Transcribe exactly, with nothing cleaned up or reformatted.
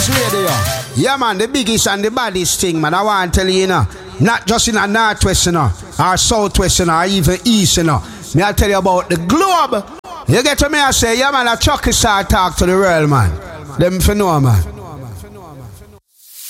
Radio. Yeah, man, the biggest and the baddest thing, man. I want to tell you, you know, not just in a northwest, you know, or southwest, you know, or even east, you know. Me I tell you about the globe. You get to me, I say, yeah, man, a chucky star talk to the world, man. Them for know, man.